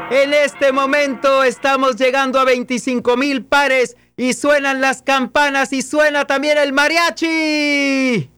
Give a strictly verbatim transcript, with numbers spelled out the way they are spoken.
En este momento estamos llegando a veinticinco mil pares y suenan las campanas y suena también el mariachi.